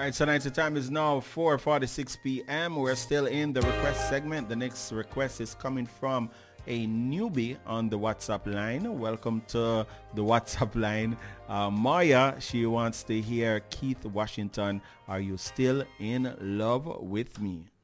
right, so nice. The time is now 4:46 p.m. We're still in the request segment. The next request is coming from a newbie on the WhatsApp line. Welcome to the WhatsApp line. Maya, she wants to hear Keith Washington, Are You Still in Love With Me?